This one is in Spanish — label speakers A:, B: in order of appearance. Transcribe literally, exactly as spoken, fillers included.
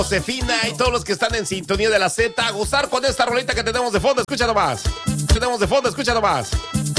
A: Josefina y todos los que están en sintonía de la Z, a gozar con esta rolita que tenemos de fondo. Escucha nomás. Tenemos de fondo, escucha nomás.